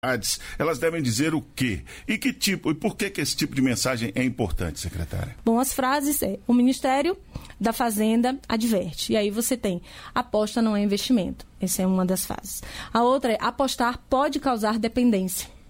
Elas devem dizer o quê? E que tipo, e por que esse tipo de mensagem é importante, secretária? Bom, as frases o Ministério da Fazenda adverte. E aí você tem: aposta não é investimento. Essa é uma das fases. A outra é: apostar pode causar dependência.